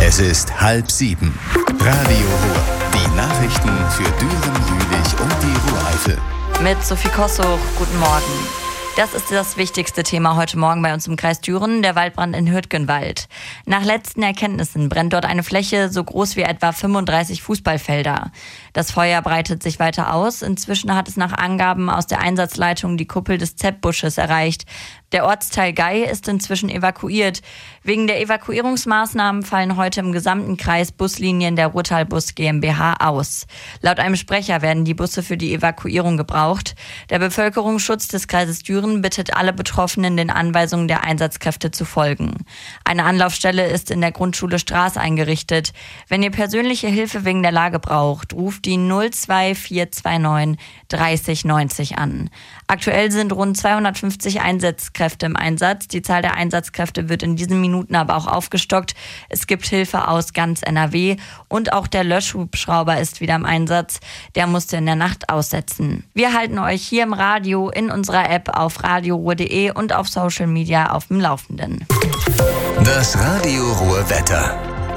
Es ist 6:30. Radio Ruhr. Die Nachrichten für Düren, Jülich und die Ruhr-Eifel. Mit Sophie Kossuch, guten Morgen. Das ist das wichtigste Thema heute Morgen bei uns im Kreis Düren, der Waldbrand in Hürtgenwald. Nach letzten Erkenntnissen brennt dort eine Fläche so groß wie etwa 35 Fußballfelder. Das Feuer breitet sich weiter aus. Inzwischen hat es nach Angaben aus der Einsatzleitung die Kuppel des Zeppbusches erreicht. Der Ortsteil Gei ist inzwischen evakuiert. Wegen der Evakuierungsmaßnahmen fallen heute im gesamten Kreis Buslinien der Ruhrtalbus GmbH aus. Laut einem Sprecher werden die Busse für die Evakuierung gebraucht. Der Bevölkerungsschutz des Kreises Düren bittet alle Betroffenen, den Anweisungen der Einsatzkräfte zu folgen. Eine Anlaufstelle ist in der Grundschule Straß eingerichtet. Wenn ihr persönliche Hilfe wegen der Lage braucht, ruft die 02429 30 90 an. Aktuell sind rund 250 Einsatzkräfte im Einsatz. Die Zahl der Einsatzkräfte wird in diesen Minuten aber auch aufgestockt. Es gibt Hilfe aus ganz NRW und auch der Löschhubschrauber ist wieder im Einsatz. Der musste in der Nacht aussetzen. Wir halten euch hier im Radio, in unserer App, auf radioruhr.de und auf Social Media auf dem Laufenden. Das Radio Ruhr Wetter.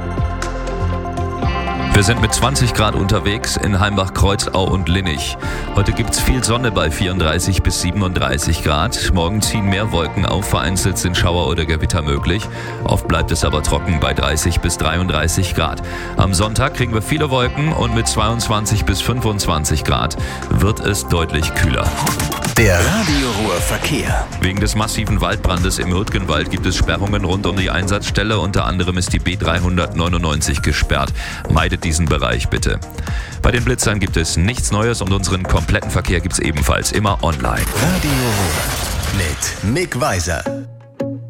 Wir sind mit 20 Grad unterwegs in Heimbach, Kreuzau und Linnich. Heute gibt's viel Sonne bei 34 bis 37 Grad. Morgen ziehen mehr Wolken auf, vereinzelt sind Schauer oder Gewitter möglich. Oft bleibt es aber trocken bei 30 bis 33 Grad. Am Sonntag kriegen wir viele Wolken und mit 22 bis 25 Grad wird es deutlich kühler. Der Radio Ruhr Verkehr. Wegen des massiven Waldbrandes im Hürtgenwald gibt es Sperrungen rund um die Einsatzstelle. Unter anderem ist die B399 gesperrt. Meidet diesen Bereich bitte. Bei den Blitzern gibt es nichts Neues und unseren kompletten Verkehr gibt es ebenfalls immer online. Radio Ruhr mit Mick Weiser.